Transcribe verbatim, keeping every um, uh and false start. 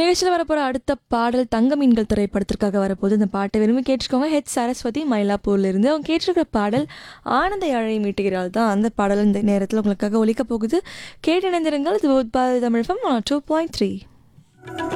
நிகழ்ச்சியில் வரப்போகிற அடுத்த பாடல் தங்க மீன்கள் திரைப்படத்திற்காக வரப்போது. இந்த பாட்டை விரும்பி கேட்டுக்கோங்க. ஹெச் சரஸ்வதி மயிலாப்பூர்லேருந்து அவங்க கேட்டிருக்கிற பாடல் ஆனந்த யாழை மீட்டுகிறாள் தான். அந்த பாடல் இந்த நேரத்தில் உங்களுக்காக ஒலிக்க போகுது. கேட்டு இணைந்திருங்கள். இது Tamil FM two point three.